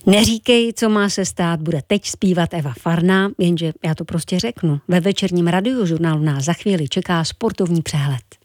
Neříkej, co má se stát, bude teď zpívat Eva Farná, jenže já to prostě řeknu. Ve večerním radiožurnálu nás za chvíli čeká sportovní přehled.